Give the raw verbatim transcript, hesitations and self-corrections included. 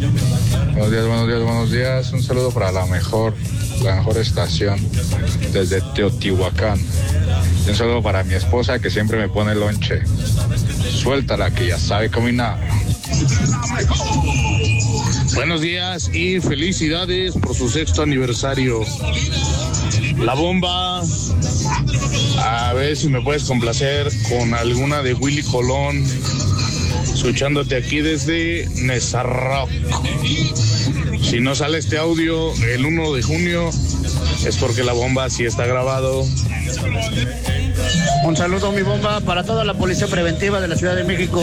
Buenos días, buenos días, buenos días. Un saludo para la mejor, la mejor estación desde Teotihuacán. Y un saludo para mi esposa que siempre me pone lonche. Suéltala que ya sabe caminar. Buenos días y felicidades por su sexto aniversario. La Bomba, a ver si me puedes complacer con alguna de Willy Colón, escuchándote aquí desde Nezarroc. Si no sale este audio el uno de junio, es porque La Bomba sí está grabado. Un saludo, mi Bomba, para toda la Policía Preventiva de la Ciudad de México.